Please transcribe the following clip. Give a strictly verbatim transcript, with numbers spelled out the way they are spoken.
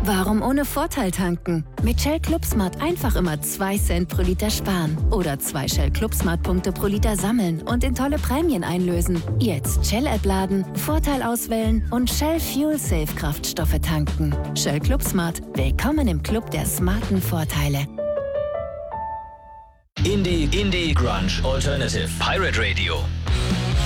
Warum ohne Vorteil tanken? Mit Shell ClubSmart einfach immer zwei Cent pro Liter sparen. Oder zwei Shell ClubSmart-Punkte pro Liter sammeln und in tolle Prämien einlösen. Jetzt Shell-App laden, Vorteil auswählen und Shell Fuel Safe Kraftstoffe tanken. Shell ClubSmart. Willkommen im Club der smarten Vorteile. Indie, Indie, Grunge, Alternative. Pirate Radio.